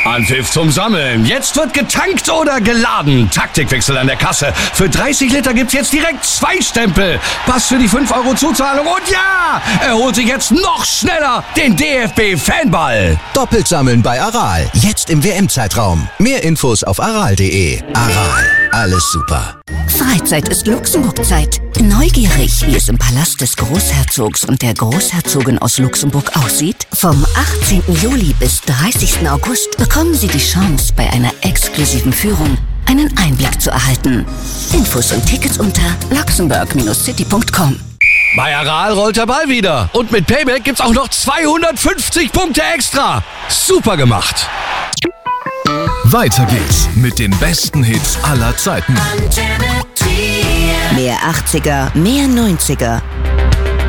Anpfiff zum Sammeln. Jetzt wird getankt oder geladen. Taktikwechsel an der Kasse. Für 30 Liter gibt's jetzt direkt 2 Stempel. Pass für die 5 € Zuzahlung. Und ja, er holt sich jetzt noch schneller den DFB-Fanball. Doppelt sammeln bei Aral. Jetzt im WM-Zeitraum. Mehr Infos auf aral.de. Aral. Alles super. Freizeit ist Luxemburg-Zeit. Neugierig, wie es im Palast des Großherzogs und der Großherzogin aus Luxemburg aussieht? Vom 18. Juli bis 30. August bekommen Sie die Chance, bei einer exklusiven Führung einen Einblick zu erhalten. Infos und Tickets unter luxemburg-city.com. Bei Aral rollt der Ball wieder. Und mit Payback gibt's auch noch 250 Punkte extra. Super gemacht. Weiter geht's mit den besten Hits aller Zeiten. Mehr 80er, mehr 90er.